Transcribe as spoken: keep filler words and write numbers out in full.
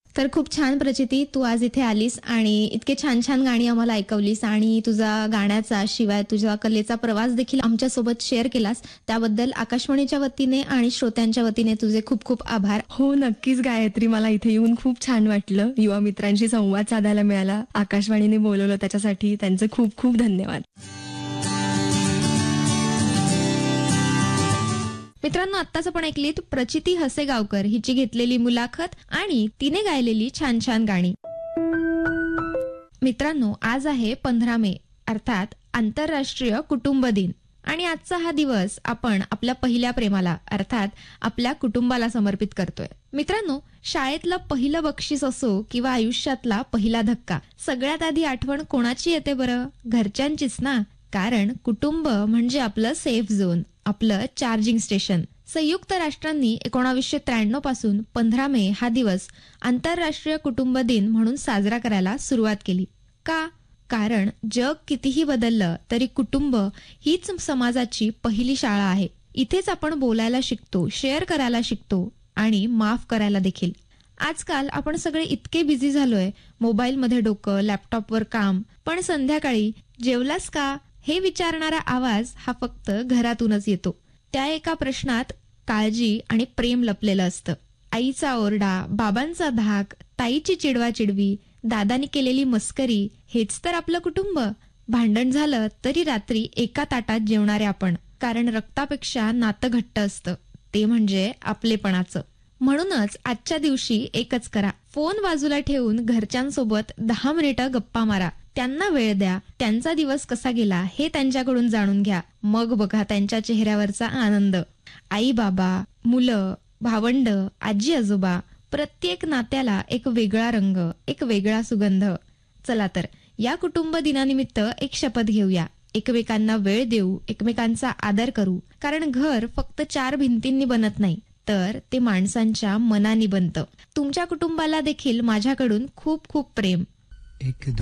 तर खूप छान प्रचिती, तू आज इथे आलीस आणि इतके छान छान गाणी आम्हाला ऐकवलीस आणि तुझा गाण्याचा शिवाय तुझ्या कलेचा प्रवास देखील आमच्यासोबत शेअर केलास. त्याबद्दल आकाशवाणीच्या वतीने आणि श्रोत्यांच्या वतीने तुझे खूप खूप आभार. हो नक्कीच गायत्री, मला इथे येऊन खूप छान वाटलं. युवा मित्रांशी संवाद साधायला मिळाला. आकाशवाणीने बोलवलं त्याच्यासाठी त्यांचे खूप खूप धन्यवाद. मित्रांनो, आत्ताच आपण ऐकलीत प्रचिती हसेगावकर हिची घेतलेली मुलाखत आणि तिने गायलेली छान छान गाणी. मित्रांनो, आज आहे पंधरा मे अर्थात आंतरराष्ट्रीय कुटुंब दिन आणि आजचा हा दिवस आपण आपल्या पहिल्या प्रेमाला अर्थात आपल्या कुटुंबाला समर्पित करतोय. मित्रांनो, शाळेतलं पहिलं बक्षीस असो किंवा आयुष्यातला पहिला धक्का, सगळ्यात आधी आठवण कोणाची येते बरं? घरच्यांचीच ना. कारण कुटुंब म्हणजे आपलं सेफ झोन, आपलं चार्जिंग स्टेशन. संयुक्त राष्ट्रांनी एकोणावीसशे त्र्याण्णव पासून पंधरा मे हा दिवस आंतरराष्ट्रीय कुटुंब दिन म्हणून साजरा करायला सुरुवात केली. का? कारण जग कितीही बदललं तरी कुटुंब हीच समाजाची पहिली शाळा आहे. इथेच आपण बोलायला शिकतो, शेअर करायला शिकतो आणि माफ करायला देखील. आजकाल आपण सगळे इतके बिझी झालोय, मोबाईलमध्ये डोकं, लॅपटॉपवर काम, पण संध्याकाळी जेवलास का हे विचारणारा आवाज हा फक्त घरातूनच येतो. त्या एका प्रश्नात काळजी आणि प्रेम लपलेलं असतं. आईचा ओरडा, बाबांचा धाक, ताईची चिडवा चिडवी, दादानी केलेली मस्करी, हेच तर आपलं कुटुंब. भांडण झालं तरी रात्री एका ताटात जेवणारे आपण, कारण रक्तापेक्षा नातं घट्ट असतं, ते म्हणजे आपलेपणाचं. म्हणूनच आजच्या दिवशी एकच करा, फोन बाजूला ठेवून घरच्यांसोबत दहा मिनिटं गप्पा मारा. त्यांना वेळ द्या, त्यांचा दिवस कसा गेला हे त्यांच्याकडून जाणून घ्या. मग बघा त्यांच्या चेहऱ्यावरचा आनंद. आई बाबा, मुलं, भावंड, आजी आजोबा, प्रत्येक नात्याला एक वेगळा रंग, एक वेगळा सुगंध. चला तर या कुटुंब दिनानिमित्त एक शपथ घेऊया. एकमेकांना वेळ देऊ, एकमेकांचा आदर करू. कारण घर फक्त चार भिंतींनी बनत नाही, तर ते माणसांच्या मनानी बनतं. तुमच्या कुटुंबाला देखील माझ्याकडून खूप खूप प्रेम. एक